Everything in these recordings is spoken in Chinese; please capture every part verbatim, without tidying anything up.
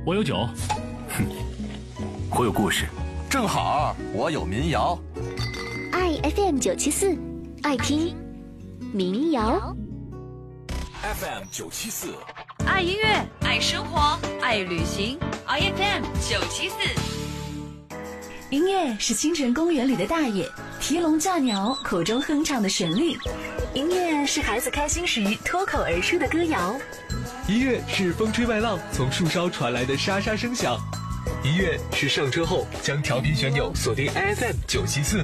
我有酒。 哼，我有故事。 正好，我有民谣。 爱 F M 九七四，爱听民谣。 F M 九七四， 爱音乐，爱生活，爱旅行。I F M 九七四。 音乐是清晨公园里的大爷提笼架鸟口中哼唱的旋律，音乐是孩子开心时脱口而出的歌谣， 音乐是风吹麦浪从树梢传来的沙沙声响，音乐是上车后将调频旋钮锁定 F M 九七四。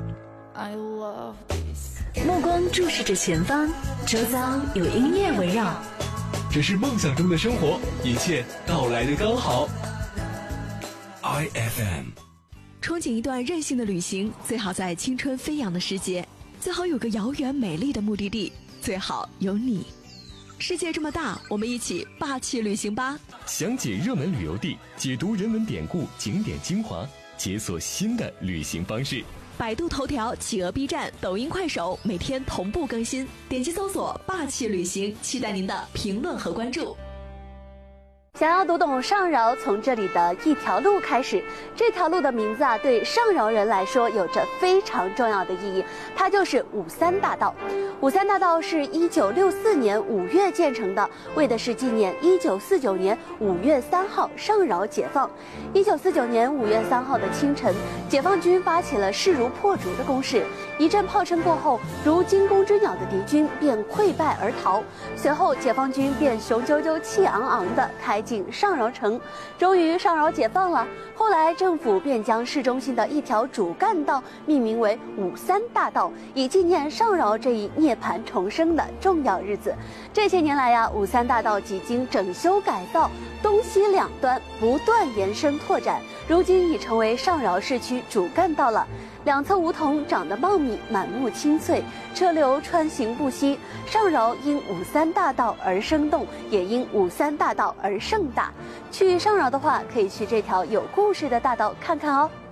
目光注视着前方，周遭有音乐围绕， 这是梦想中的生活，一切到来的刚好。 I F M。 憧憬一段任性的旅行，最好在青春飞扬的时节，最好有个遥远美丽的目的地，最好有你。世界这么大，我们一起霸气旅行吧！ 详解热门旅游地，解读人文典故、景点精华，解锁新的旅行方式。 百度头条、企鹅 B 站、抖音、快手每天同步更新，点击搜索“霸气旅行”，期待您的评论和关注。 想要读懂上饶，从这里的一条路开始。这条路的名字啊，对上饶人来说有着非常重要的意义，它就是五三大道。五三大道是一九六四年五月建成的，为的是纪念一九四九年五月三号上饶解放。一九四九年五月三号的清晨，解放军发起了势如破竹的攻势，一阵炮声过后，如惊弓之鸟的敌军便溃败而逃。随后，解放军便雄赳赳气昂昂地开进上饶城，终于上饶解放了。后来政府便将市中心的一条主干道命名为五三大道，以纪念上饶这一涅槃重生的重要日子。这些年来呀，五三大道几经整修改造，东西两端不断延伸拓展，如今已成为上饶市区主干道了。两侧梧桐长得茂密，满目青翠，车流穿行不息。上饶因五三大道而生动，也因五三大道而盛大。去上饶的话，可以去这条有故事的大道看看哦。